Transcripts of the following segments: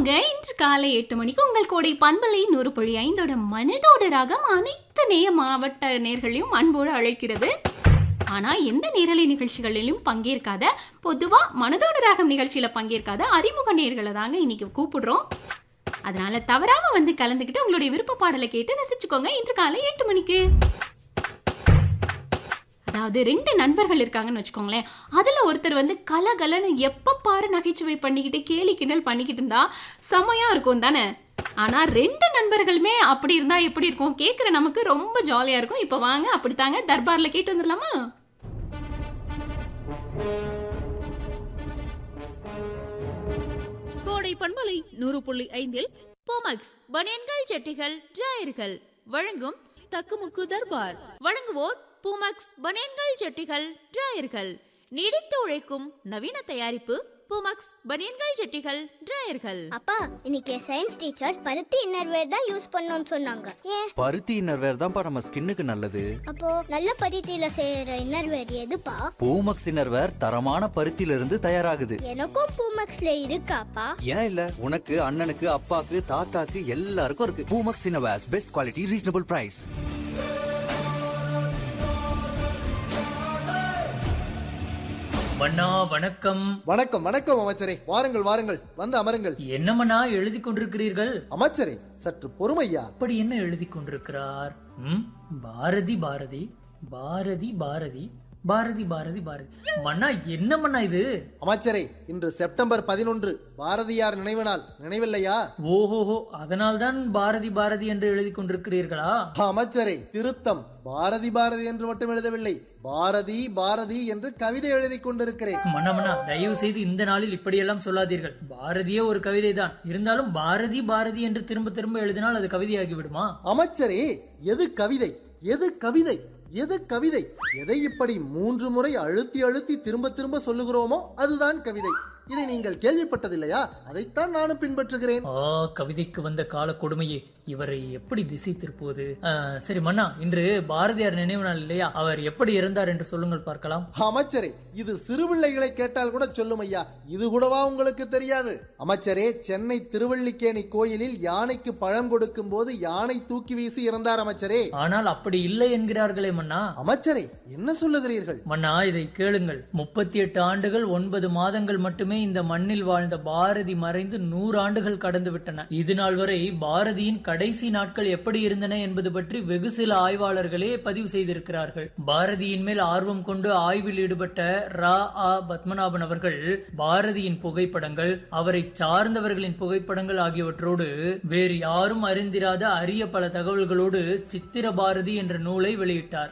வாங்க இன்று காலை 8 மணிக்கு உங்கள் கோடை பண்பலை 100.5 மனதோட ராகம் அனைத்து மாவட்ட நேர்களையும் அன்போடு அழைக்கிறது. ஆனா எந்த நேரலை நிகழ்ச்சிகளிலும் பங்கேற்காத, பொதுவா மனதோட ராகம் நிகழ்ச்சியில பங்கேற்காத அறிமுக நேர்களை தாங்க இன்னைக்கு கூப்பிடுறோம். அதனால தவறாம வந்து கலந்துக்கிட்டு உங்களுடைய விருப்ப பாடலை கேட்டு ரசிச்சுக்கோங்க. இன்று காலை 8 மணிக்கு. அதாவது 2 நண்பர்கள் இருக்காங்கன்னு வச்சுக்கோங்களேன். அதுல ஒருத்தர் வந்து கலகலன்னு எப்ப பாரு நகைச்சுவை பண்ணிக்கிட்டு கேலி கிண்டல் பண்ணிக்கிட்டு இருந்தா செமையா இருக்கும் தானே. ஆனா 2 நண்பர்களுமே அப்படி இருந்தா எப்படி இருக்கும்? கேட்குற நமக்கு ரொம்ப ஜாலியா இருக்கும். இப்ப வாங்க அப்படித்தாங்க தர்பார்ல கேட்டு வந்துடலாமா? கோடை பண்பலை 100.5 போமக்ஸ் பனியன்கள் ஜட்டிகள் டிராயர்கள் வழங்கும் தக்குமுக்கு தர்பார். வழங்குவோர் பூமக்ஸ் பனியன்கள் ஜட்டிகள் டிராயர்கள். நீடித்து உழைக்கும் நவீன தயாரிப்பு பூமக்ஸ் பனியன்கள் ஜட்டிகள் டிராயர்கள். அப்பா, இன்னைக்கு சயின்ஸ் டீச்சர் பருத்தி இன்னர்வேர் தான் யூஸ் பண்ணணும்னு சொன்னாங்க. ஏன்? பருத்தி இன்னர்வேர் தான்ப்பா நம்ம ஸ்கின்னுக்கு நல்லது. அப்போ நல்ல பருத்தியில செய்யற இன்னர்வேர் எதுப்பா? பூமக்ஸ் இன்னர்வேர் தரமான பருத்தியில இருந்து தயாராகுது. எனக்கும் பூமக்ஸ்ல இருக்காப்பா? ஏன் இல்ல, உனக்கு அண்ணனுக்கு அப்பாக்கு தாத்தாக்கு எல்லாருக்கும் இருக்கு. Poomex innerwears best quality reasonable price. மன்னா வணக்கம். வணக்கம் வணக்கம் அமைச்சரே, வாருங்கள் வாருங்கள், வந்து அமருங்கள். என்ன மன்னா எழுதி கொண்டிருக்கிறீர்கள்? அமைச்சரே சற்று பொறுமையா. அப்படி என்ன எழுதி கொண்டிருக்கிறார்? பாரதி பாரதி பாரதி பாரதி பாரதி பாரதி பாரதி. மன்னா என்ன மன்னா இது? அமைச்சரே, இன்று செப்டம்பர் 11 பாரதியார் நினைவு நாள், நினைவில்லையா? ஓஹோஹோ, அதனால்தான் பாரதி பாரதி என்று எழுதி கொண்டிருக்கிறீர்களா? அமைச்சரே, திருத்தம், பாரதி பாரதி என்று மட்டும் எழுதவில்லை, பாரதி பாரதி என்று கவிதை எழுதி கொண்டிருக்கிறேன். மன்னா மன்னா, தயவு செய்து இந்த நாளில் இப்படியெல்லாம் சொல்லாதீர்கள். பாரதியே ஒரு கவிதை தான், இருந்தாலும் பாரதி பாரதி என்று திரும்ப திரும்ப எழுதினால் அது கவிதையாகி விடுமா? அமைச்சரே, எது கவிதை, எது கவிதை, எது கவிதை? எதை இப்படி 3 முறை அழுத்தி அழுத்தி திரும்ப திரும்ப சொல்லுகிறோமோ அதுதான் கவிதை. இதை நீங்கள் கேள்விப்பட்டதில்லையா? அதைத்தான் நானும் பின்பற்றுகிறேன். கவிதைக்கு வந்த கால கொடுமையே, இவரை எப்படி திசை திருப்புவது? சரி மன்னா, இன்று பாரதியார் நினைவு நாள் இல்லையா? அவர் எப்படி இறந்தார் என்று சொல்லுங்கள் பார்க்கலாம். அமைச்சரே, இது சிறுபிள்ளைகளை கேட்டால் கூட சொல்லும் ஐயா, இது கூடவா உங்களுக்கு தெரியாது? அமைச்சரே, சென்னை திருவல்லிக்கேணி கோயிலில் யானைக்கு பழம் கொடுக்கும் போது யானை தூக்கி வீசி இறந்தார் அமைச்சரே. ஆனால் அப்படி இல்லை என்கிறார்களே மன்னா. அமைச்சரே, என்ன சொல்லுகிறீர்கள்? மன்னா, இதை கேளுங்கள். 38 ஆண்டுகள் 9 மாதங்கள் மட்டுமே இந்த மண்ணில் வாழ்ந்த பாரதி மறைந்து 100 ஆண்டுகள் கடந்து விட்டன. இது நாள் வரை பாரதியின் கடைசி நாட்கள் எப்படி இருந்தன என்பது பற்றி வெகு சில ஆய்வாளர்களே பதிவு செய்திருக்கிறார்கள். பாரதியின் மேல் ஆர்வம் கொண்டு ஆய்வில் ஈடுபட்ட பத்மநாபன் அவர்கள் பாரதியின் புகைப்படங்கள், அவரை சார்ந்தவர்களின் புகைப்படங்கள் ஆகியவற்றோடு வேறு யாரும் அறிந்திராத அரிய பல தகவல்களோடு சித்திர பாரதி என்ற நூலை வெளியிட்டார்.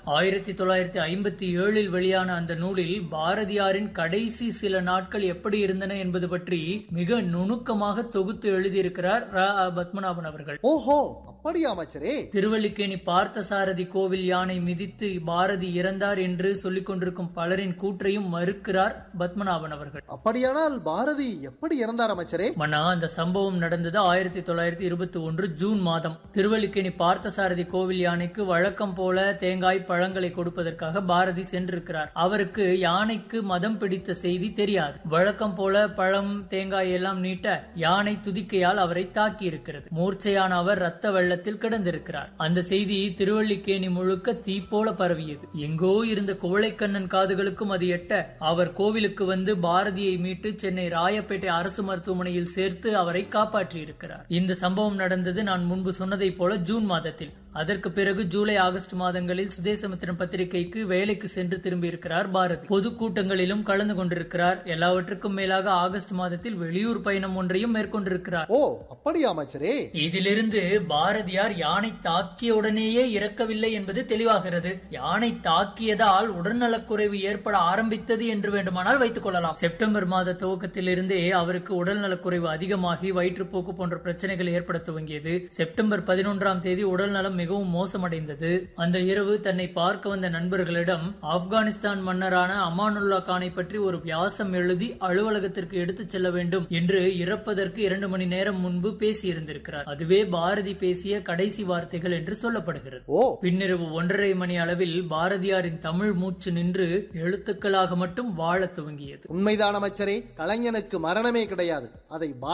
1957 வெளியான அந்த நூலில் பாரதியாரின் கடைசி சில நாட்கள் எப்படி இருந்தன என்பது பற்றி மிக நுணுக்கமாக தொகுத்து எழுதியிருக்கிறார் பத்மநாபன் அவர்கள். ஓஹோ, அப்படியா அமைச்சரே? திருவல்லிக்கேணி பார்த்தசாரதி கோவில் யானை மிதித்து பாரதி இறந்தார் என்று சொல்லிக் கொண்டிருக்கும் பலரின் கூற்றையும் மறுக்கிறார் பத்மநாபன் அவர்கள். அப்படியானால் பாரதி எப்படி இறந்தார் அமைச்சரே? மன்னா, அந்த சம்பவம் நடந்தது 1921 ஜூன் மாதம். திருவல்லிக்கேணி பார்த்தசாரதி கோவில் யானைக்கு வழக்கம் போல தேங்காய் பழங்களை கொடுப்பதற்காக பாரதி சென்றிருக்கிறார். அவருக்கு யானைக்கு மதம் பிடித்த செய்தி தெரியாது. வழக்கம் போல பழம் தேங்காய் எல்லாம் நீட்ட யானை துதிக்கையால் அவரை தாக்கி இருக்கிறது. மூர்ச்சையான அவர் ரத்த வெள்ளத்தில் கிடந்திருக்கிறார். அந்த செய்தி திருவல்லிக்கேணி முழுக்க தீ போல பரவியது. எங்கோ இருந்த குவளைக்கண்ணன் காதுகளுக்கும் அது எட்ட அவர் கோவிலுக்கு வந்து பாரதியை மீட்டு சென்னை ராயப்பேட்டை அரசு மருத்துவமனையில் சேர்த்து அவரை காப்பாற்றி இருக்கிறார். இந்த சம்பவம் நடந்தது நான் முன்பு சொன்னதை போல ஜூன் மாதத்தில். அதற்கு பிறகு ஜூலை ஆகஸ்ட் மாதங்களில் சுதேசமித்திரன் பத்திரிகைக்கு வேலைக்கு சென்று திரும்பி இருக்கிறார் பாரதி. பொதுக்கூட்டங்களிலும் கலந்து கொண்டிருக்கிறார். எல்லாவற்றுக்கும் மேலாக ஆகஸ்ட் மாதத்தில் வெளியூர் பயணம் ஒன்றையும் மேற்கொண்டிருக்கிறார். ஓ, அப்படியா அமைச்சரே? இதிலிருந்து பாரதியார் யானை தாக்கிய உடனேயே இறக்கவில்லை என்பது தெளிவாகிறது. யானை தாக்கியதால் உடல்நலக்குறைவு ஏற்பட ஆரம்பித்தது என்று வேண்டுமானால் வைத்துக் கொள்ளலாம். செப்டம்பர் மாத துவக்கத்திலிருந்தே அவருக்கு உடல்நலக்குறைவு அதிகமாகி வயிற்றுப்போக்கு போன்ற பிரச்சனைகள் ஏற்பட துவங்கியது. செப்டம்பர் 11ஆம் தேதி உடல்நலம் மிகவும் மோசமடைந்தது. அந்த இரவு தன்னை பார்க்க வந்த நண்பர்களிடம் ஆப்கானிஸ்தான் மன்னரான அமானுல்லா கானை பற்றி ஒரு வியாசம் எழுதி அலுவலகத்திற்கு எடுத்துச் செல்ல வேண்டும் என்று இறப்பதற்கு 2 மணி நேரம் முன்பு பேசியிருந்திருக்கிறார். அதுவே பாரதி பேசிய கடைசி வார்த்தைகள் என்று சொல்லப்படுகிறது. பின்னிரவு 1:30 மணி அளவில் பாரதியாரின் தமிழ் மூச்சு நின்று எழுத்துக்களாக மட்டும் வாழ துவங்கியது. உண்மைதான் அமைச்சரே, கலைஞனுக்கு மரணமே கிடையாது. அதை